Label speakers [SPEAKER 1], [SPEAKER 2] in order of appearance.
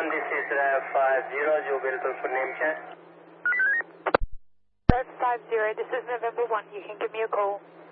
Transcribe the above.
[SPEAKER 1] this is 50, जो बिल्कुल full name क्या है?
[SPEAKER 2] Red 50, this is November 1, you can give me a call.